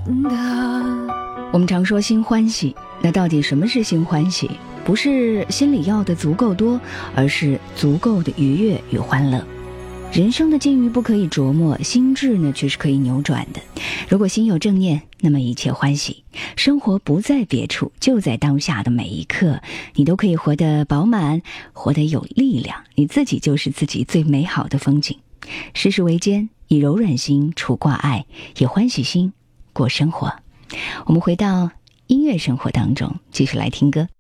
我们常说心欢喜，那到底什么是心欢喜？不是心里要的足够多，而是足够的愉悦与欢乐。人生的境遇不可以琢磨，心智呢却是可以扭转的。如果心有正念，那么一切欢喜。生活不在别处，就在当下的每一刻，你都可以活得饱满，活得有力量，你自己就是自己最美好的风景。世事维艰，以柔软心除挂碍，以欢喜心过生活。我们回到音乐生活当中，继续来听歌。